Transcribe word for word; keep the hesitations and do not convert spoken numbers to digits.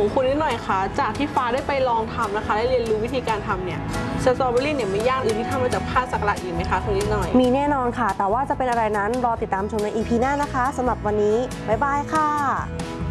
คุณนิดหน่อยค่ะจากที่ฟ้าได้ไปลองทำนะคะได้เรียนรู้วิธีการทำเนี่ยสตรอเบอรี่เนี่ยไม่ยากอื่นที่ทำมาจากผ้าสักหลักอีกไหมคะคุณนิดหน่อยมีแน่นอนค่ะแต่ว่าจะเป็นอะไรนั้นรอติดตามชมใน อี พี หน้านะคะสำหรับวันนี้บ๊ายบายค่ะ